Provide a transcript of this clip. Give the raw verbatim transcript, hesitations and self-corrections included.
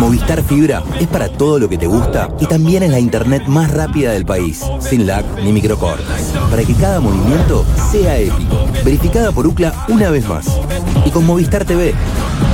Movistar Fibra es para todo lo que te gusta y también es la internet más rápida del país, sin lag ni microcortes, para que cada movimiento sea épico. Verificada por Ookla una vez más. Y con Movistar T V,